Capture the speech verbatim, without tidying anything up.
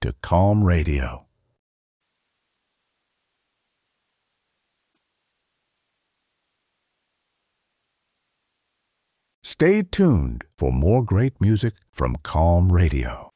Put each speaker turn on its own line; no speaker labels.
to Calm Radio. Stay tuned for more great music from Calm Radio.